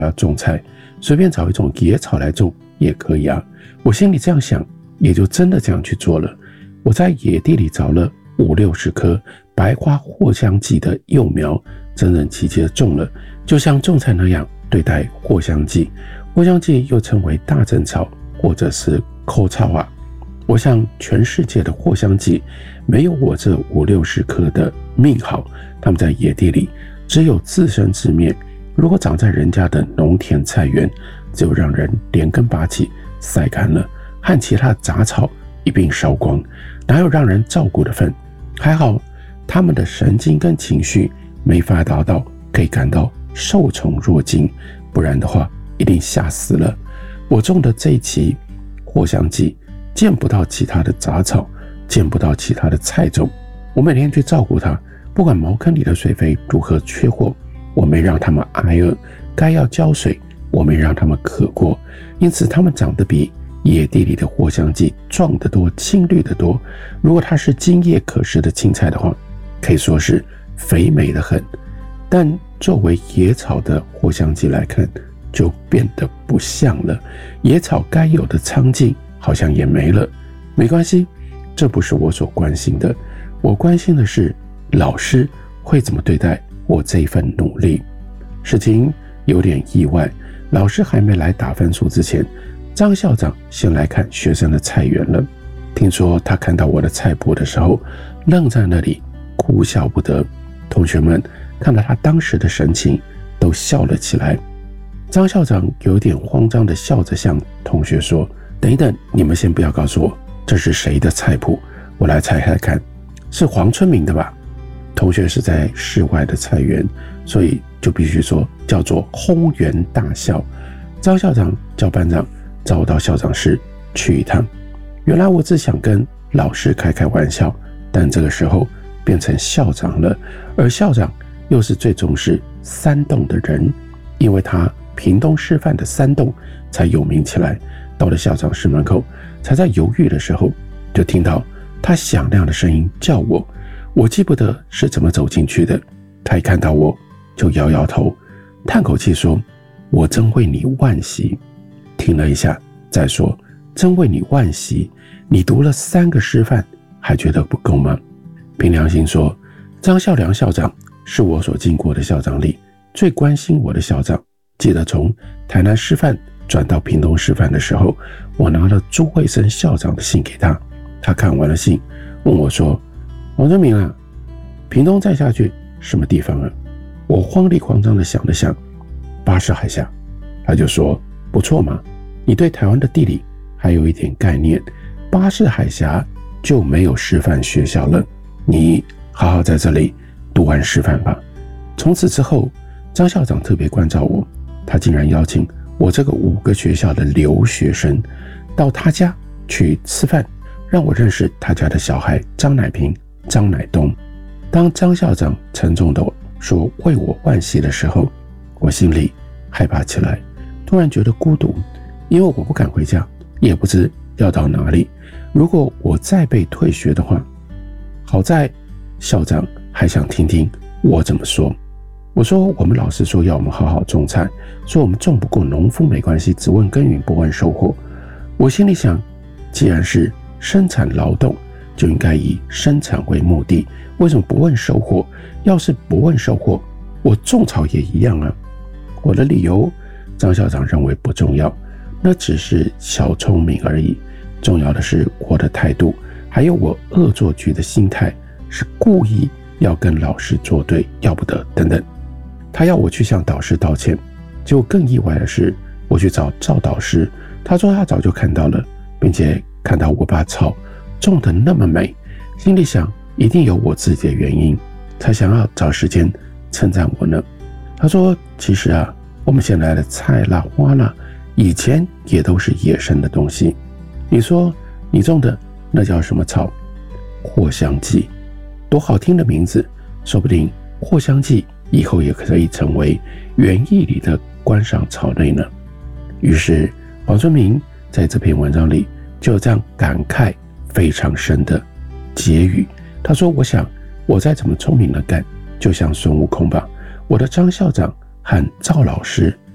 要种菜，随便找一种野草来种也可以啊。我心里这样想，也就真的这样去做了。我在野地里找了50-60棵白花藿香剂的幼苗，整整齐齐的种了，就像种菜那样对待藿香剂。藿香剂又称为大正草或者是抠草啊。我想全世界的藿香剂没有我这50-60棵的命好，他们在野地里只有自生自灭。如果长在人家的农田菜园，只有让人连根拔起晒干了，和其他杂草一并烧光，哪有让人照顾的份？还好他们的神经跟情绪没发达到可以感到受宠若惊，不然的话一定吓死了。我种的这一期藿香剂见不到其他的杂草，见不到其他的菜种，我每天去照顾它，不管茅坑里的水肥如何缺货，我没让它们挨饿，该要浇水我没让它们渴过，因此它们长得比野地里的藿香剂壮得多，青绿得多。如果它是茎叶可食的青菜的话，可以说是肥美得很，但作为野草的藿香剂来看，就变得不像了。野草该有的苍劲好像也没了。没关系，这不是我所关心的，我关心的是老师会怎么对待我这一份努力。事情有点意外，老师还没来打分数之前，张校长先来看学生的菜园了。听说他看到我的菜谱的时候，愣在那里哭笑不得。同学们看到他当时的神情，都笑了起来。张校长有点慌张地笑着向同学说：“等一等，你们先不要告诉我这是谁的菜谱，我来猜猜看，是黄春明的吧？”同学是在室外的菜园，所以就必须说叫做轰然大笑。张校长叫班长找我到校长室去一趟。原来我只想跟老师开开玩笑，但这个时候变成校长了，而校长又是最重视3栋的人，因为他屏东师范的3栋才有名起来。到了校长室门口，才在犹豫的时候，就听到他响亮的声音叫我。我记不得是怎么走进去的，他一看到我就摇摇头，叹口气说：“我真为你惋惜。”停了一下再说：“真为你惋惜，你读了3个师范还觉得不够吗？”凭良心说，张孝良校长是我所经过的校长里最关心我的校长。记得从台南师范转到屏东师范的时候，我拿了朱惠生校长的信给他，他看完了信问我说：“王春明啊，屏东再下去什么地方啊？”我慌里慌张地想了想，巴士海峡。他就说：“不错嘛，你对台湾的地理还有一点概念，巴士海峡就没有师范学校了，你好好在这里读完师范吧。”从此之后，张校长特别关照我，他竟然邀请我这个5个学校的留学生到他家去吃饭，让我认识他家的小孩张乃平、张乃东。当张校长沉重地说为我惋惜的时候，我心里害怕起来，突然觉得孤独，因为我不敢回家，也不知要到哪里。如果我再被退学的话，好在校长还想听听我怎么说。我说我们老师说要我们好好种菜，说我们种不过农夫没关系，只问耕耘不问收获。我心里想，既然是生产劳动，就应该以生产为目的，为什么不问收获？要是不问收获，我种草也一样啊。我的理由，张校长认为不重要，那只是小聪明而已，重要的是我的态度，还有我恶作剧的心态，是故意要跟老师作对，要不得等等。他要我去向导师道歉，结果更意外的是，我去找赵导师，他说他早就看到了，并且看到我把草种得那么美，心里想一定有我自己的原因，才想要找时间称赞我呢。他说其实啊，我们现在的菜啦花啦，以前也都是野生的东西。你说你种的那叫什么草？藿香剂，多好听的名字，说不定藿香剂以后也可以成为园艺里的观赏草类呢。于是黄春明在这篇文章里就这样感慨非常深的结语。他说，我想我再怎么聪明的干，就像孙悟空吧，我的张校长和赵老师